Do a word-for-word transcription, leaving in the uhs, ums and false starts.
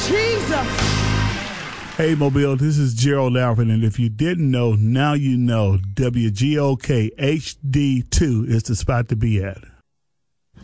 Jesus. Hey, Mobile, this is Gerald Alfred, and if you didn't know, now you know W G O K H D two is the spot to be at.